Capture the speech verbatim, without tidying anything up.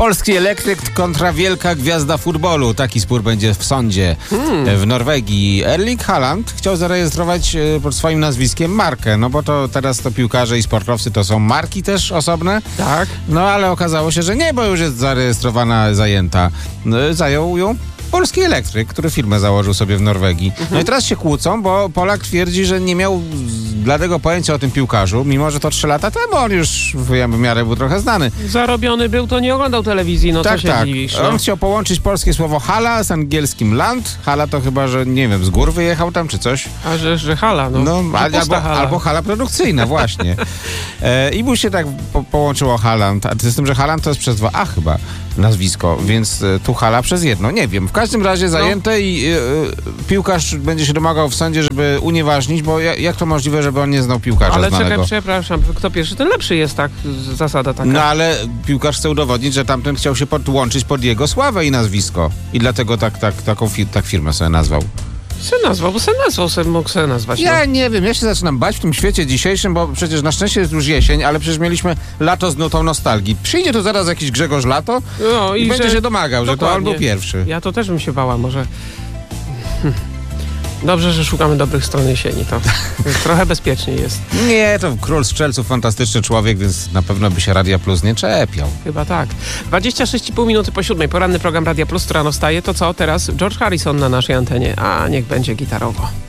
Polski elektryk kontra wielka gwiazda futbolu. Taki spór będzie w sądzie hmm. w Norwegii. Erling Haaland chciał zarejestrować pod swoim nazwiskiem markę, no bo to teraz to piłkarze i sportowcy to są marki też osobne. Tak. No ale okazało się, że nie, bo już jest zarejestrowana, zajęta. No, zajął ją polski elektryk, który firmę założył sobie w Norwegii. Mhm. No i teraz się kłócą, bo Polak twierdzi, że nie miał bladego pojęcia o tym piłkarzu, mimo że to trzy lata temu on już w miarę był trochę znany. Zarobiony był, to nie oglądał telewizji, no tak, co się tak. dziwisz. No. On chciał połączyć polskie słowo hala z angielskim land. Hala to chyba, że nie wiem, z gór wyjechał tam czy coś. A że, że hala, no. no że albo, hala. albo hala produkcyjna, właśnie. E, I mu się tak po, połączyło Haaland, a z tym, że Haaland to jest przez dwa A chyba nazwisko, więc e, tu hala przez jedno. Nie wiem. W każdym razie zajęte no. i e, piłkarz będzie się domagał w sądzie, żeby unieważnić, bo jak, jak to możliwe, żeby on nie znał piłkarza ale znanego? czekaj, przepraszam, kto pierwszy, ten lepszy jest, tak, zasada taka. No ale piłkarz chce udowodnić, że tamten chciał się podłączyć pod jego sławę i nazwisko. I dlatego tak, tak, taką fi- tak firmę sobie nazwał. Se nazwał, bo se nazwał, se mógł se nazwać. Ja no. nie wiem, ja się zaczynam bać w tym świecie dzisiejszym, bo przecież na szczęście jest już jesień, ale przecież mieliśmy lato z nutą nostalgii. Przyjdzie tu zaraz jakiś Grzegorz Lato no, i, i będzie że... się domagał, Dokładnie. że to on był pierwszy. Ja to też bym się bała, może... Hm. Dobrze, że szukamy dobrych stron jesieni, to trochę bezpieczniej jest. Nie, to król strzelców, fantastyczny człowiek, więc na pewno by się Radia Plus nie czepiał. Chyba tak. dwadzieścia sześć i pół minuty po siódmej, poranny program Radia Plus, który rano wstaje. To co, teraz George Harrison na naszej antenie, a niech będzie gitarowo.